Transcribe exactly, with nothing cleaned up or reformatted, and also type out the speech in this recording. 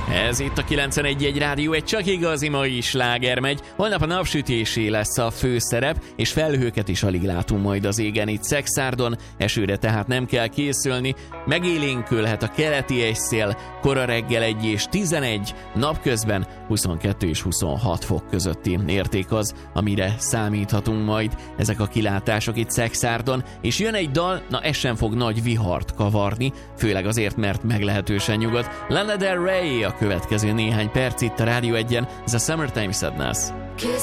Ez itt a kilencvenegy egy Rádió, egy csak igazi mai sláger megy. Holnap a napsütésé lesz a főszerep, és felhőket is alig látunk majd az égen itt Szekszárdon, esőre tehát nem kell készülni. Megélénkülhet a keleti egyszél, kora reggel egy és tizenegy, napközben huszonkettő és huszonhat fok közötti érték az, amire számíthatunk majd. Ezek a kilátások itt Szekszárdon, és jön egy dal, na ez sem fog nagy vihart kavarni, főleg azért, mert meglehetősen nyugodt. Lana Del Rey a következő néhány perc itt a Rádió egyen, ez a Summertime Sadness.